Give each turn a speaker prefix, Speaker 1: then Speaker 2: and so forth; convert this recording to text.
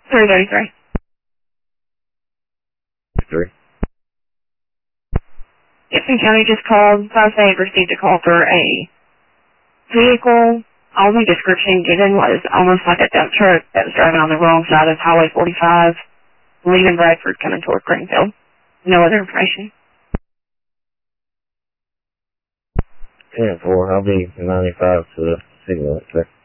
Speaker 1: 333.
Speaker 2: 3.
Speaker 1: Gibson County just called. They received a call for a vehicle. All the description given was almost like a dump truck that was driving on the wrong side of Highway 45, leaving Bradford, coming toward Greenfield. No other information.
Speaker 2: 10-4, I'll be 95 to the signal, sir.